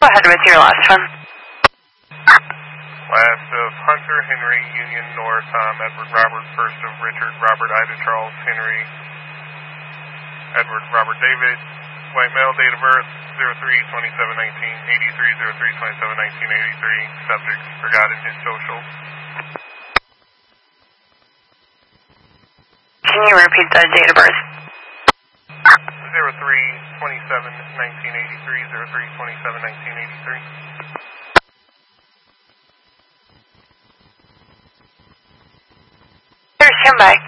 ahead with your last one. Last of Hunter, Henry, Union, North, Tom, Edward, Robert, first of Richard, Robert, Ida, Charles, Henry, Edward, Robert, David, white male, date of birth, 03/27/1983, 03/27/1983, subject, forgotten his social. Can you repeat the date of birth? 03/27/1983, 03/27/1983. Stand by.